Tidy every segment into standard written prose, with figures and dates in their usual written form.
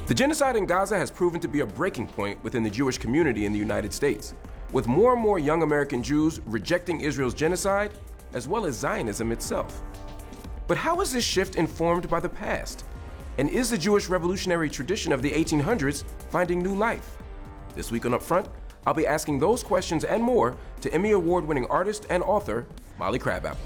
The genocide in Gaza has proven to be a breaking point within the Jewish community in the United States, with more and more young American Jews rejecting Israel's genocide, as well as Zionism itself. But how is this shift informed by the past? And is the Jewish revolutionary tradition of the 1800s finding new life? This week on Upfront, I'll be asking those questions and more to Emmy Award-winning artist and author, Molly Crabapple.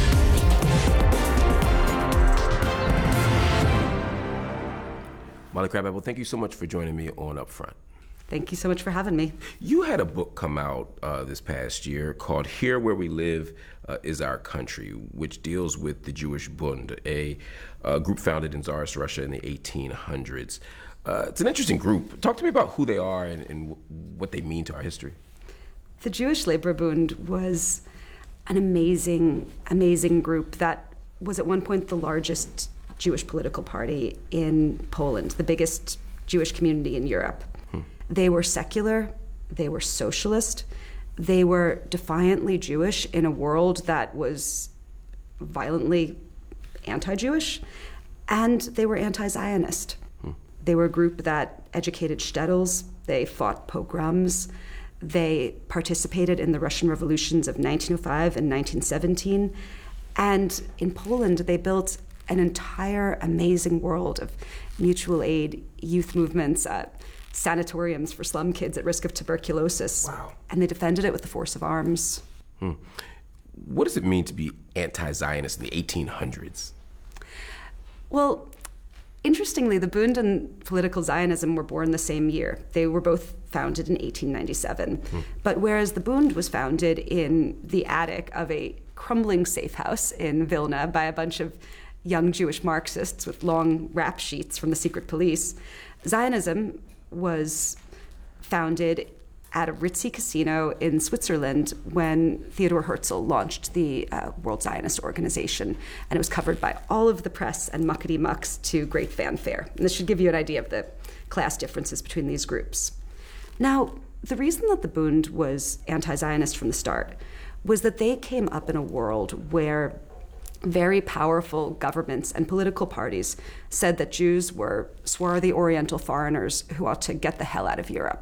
Molly Crabapple, thank you so much for joining me on Upfront. Thank you so much for having me. You had a book come out this past year called Here Where We Live Is Our Country, which deals with the Jewish Bund, a group founded in Tsarist Russia in the 1800s. It's an interesting group. Talk to me about who they are and what they mean to our history. The Jewish Labor Bund was an amazing, amazing group that was at one point the largest Jewish political party in Poland, the biggest Jewish community in Europe. They were secular, they were socialist, they were defiantly Jewish in a world that was violently anti-Jewish, and they were anti-Zionist. They were a group that educated shtetls, they fought pogroms, they participated in the Russian revolutions of 1905 and 1917, and in Poland they built an entire amazing world of mutual aid, youth movements, sanatoriums for slum kids at risk of tuberculosis. Wow. And they defended it with the force of arms. What does it mean to be anti-Zionist in the 1800s? Well, interestingly, the Bund and political Zionism were born the same year. They were both founded in 1897. But whereas the Bund was founded in the attic of a crumbling safe house in Vilna by a bunch of young Jewish Marxists with long rap sheets from the secret police, Zionism was founded at a ritzy casino in Switzerland when Theodor Herzl launched the World Zionist Organization, and it was covered by all of the press and muckety-mucks to great fanfare. And this should give you an idea of the class differences between these groups. Now, the reason that the Bund was anti-Zionist from the start was that they came up in a world where very powerful governments and political parties said that Jews were swarthy Oriental foreigners who ought to get the hell out of Europe.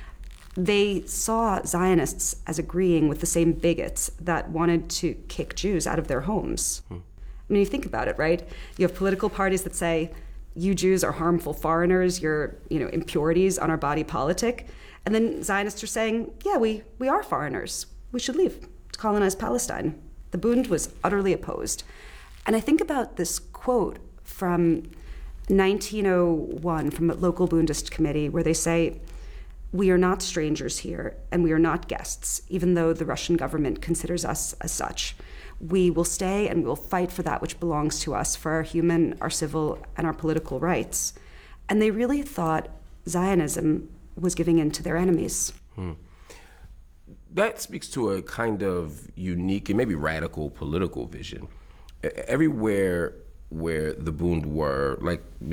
They saw Zionists as agreeing with the same bigots that wanted to kick Jews out of their homes. I mean, you think about it, right? You have political parties that say, you Jews are harmful foreigners, you're impurities on our body politic. And then Zionists are saying, yeah, we are foreigners. We should leave to colonize Palestine. The Bund was utterly opposed. And I think about this quote from 1901 from a local Bundist committee where they say, "We are not strangers here, and we are not guests, even though the Russian government considers us as such. We will stay and we will fight for that which belongs to us, for our human, our civil, and our political rights." And they really thought Zionism was giving in to their enemies. That speaks to a kind of unique and maybe radical political vision. Everywhere where the Bund were, like